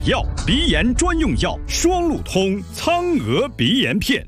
药鼻炎专用药双路通苍娥鼻炎片。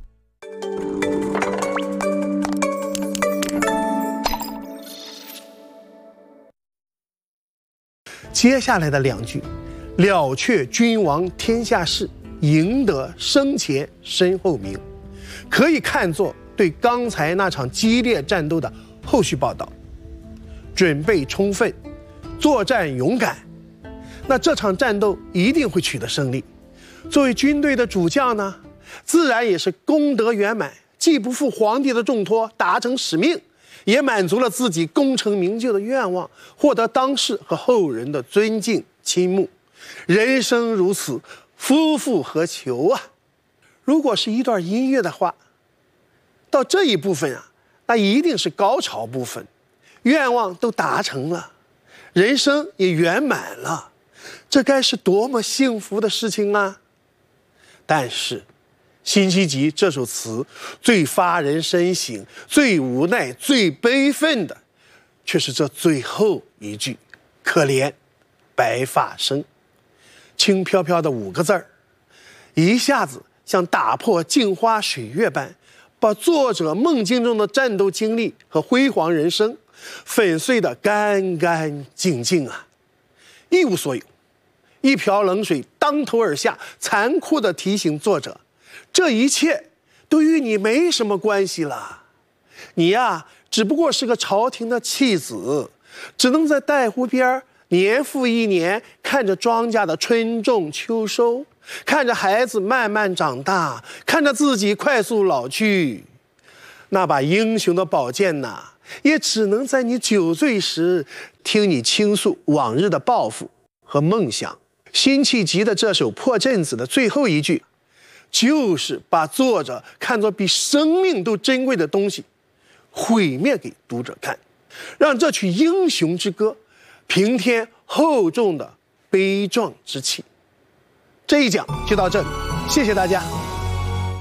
接下来的2句，了却君王天下事，赢得生前身后名，可以看作对刚才那场激烈战斗的后续报道。准备充分，作战勇敢，那这场战斗一定会取得胜利。作为军队的主将呢，自然也是功德圆满，既不负皇帝的重托，达成使命，也满足了自己功成名就的愿望，获得当世和后人的尊敬倾慕。人生如此，夫复何求啊！如果是一段音乐的话，到这一部分啊，那一定是高潮部分，愿望都达成了，人生也圆满了，这该是多么幸福的事情啊！但是辛弃疾这首词最发人深省、最无奈、最悲愤的，却是这最后一句：可怜白发生。轻飘飘的5个字儿，一下子像打破镜花水月般，把作者梦境中的战斗经历和辉煌人生粉碎得干干净净啊！一无所有，一瓢冷水当头而下，残酷地提醒作者，这一切都与你没什么关系了。你呀，只不过是个朝廷的弃子，只能在带湖边年复一年，看着庄稼的春种秋收，看着孩子慢慢长大，看着自己快速老去。那把英雄的宝剑呐，也只能在你酒醉时听你倾诉往日的抱负和梦想。辛弃疾的这首《破阵子》的最后一句，就是把作者看作比生命都珍贵的东西毁灭给读者看，让这曲英雄之歌平添厚重的悲壮之气。这一讲就到这里，谢谢大家。